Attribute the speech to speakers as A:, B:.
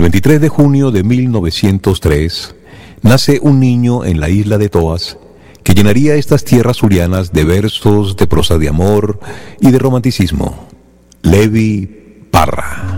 A: 23 de junio de 1903, nace un niño en la isla de Toas que llenaría estas tierras zulianas de versos, de prosa de amor y de romanticismo. Levi Parra.